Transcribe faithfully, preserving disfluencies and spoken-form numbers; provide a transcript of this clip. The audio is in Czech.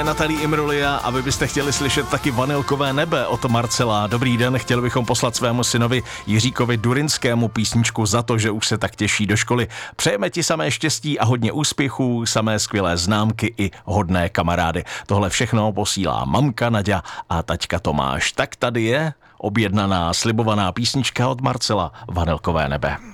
je Natalie Imbruglia a vy byste chtěli slyšet taky Vanilkové nebe od Marcela. Dobrý den, chtěli bychom poslat svému synovi Jiříkovi Durinskému písničku za to, že už se tak těší do školy. Přejeme ti samé štěstí a hodně úspěchů, samé skvělé známky i hodné kamarády. Tohle všechno posílá mamka Naďa a taťka Tomáš. Tak tady je objednaná, slibovaná písnička od Marcela, Vanilkové nebe.